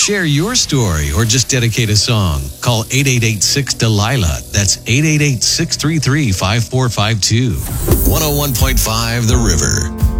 Share your story or just dedicate a song. Call 888-6-DELILA. That's 888-633-5452. 101.5 The River.